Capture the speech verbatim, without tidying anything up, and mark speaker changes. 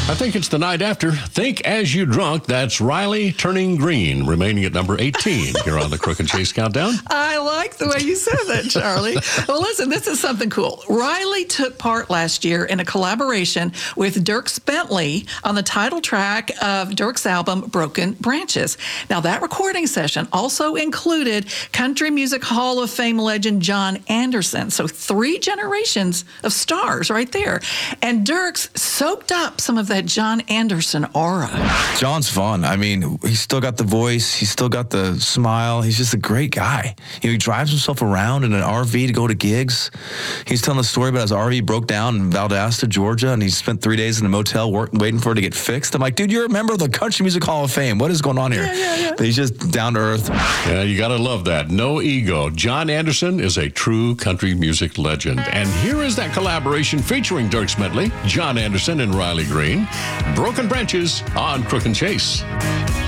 Speaker 1: I think it's the night after. Think as you drunk. That's Riley Turning Green, remaining at number eighteen here on the Crook and Chase Countdown.
Speaker 2: I like the way you said that, Charlie. Well, listen, this is something cool. Riley took part last year in a collaboration with Dierks Bentley on the title track of Dierks' album, Broken Branches. Now, that recording session also included Country Music Hall of Fame legend John Anderson. So three generations of stars right there. And Dierks soaked up some of that John Anderson aura.
Speaker 3: John's fun. I mean, he's still got the voice. He's still got the smile. He's just a great guy. You know, he drives himself around in an R V to go to gigs. He's telling the story about his R V broke down in Valdosta, Georgia, and he spent three days in a motel work, waiting for it to get fixed. I'm like, dude, you're a member of the Country Music Hall of Fame. What is going on here?
Speaker 2: Yeah, yeah, yeah.
Speaker 3: But he's just down to earth.
Speaker 1: Yeah, you got to love that. No ego. John Anderson is a true country music legend. And here is that collaboration featuring Dierks Bentley, John Anderson, and Riley Green. Broken Branches on Crook and Chase.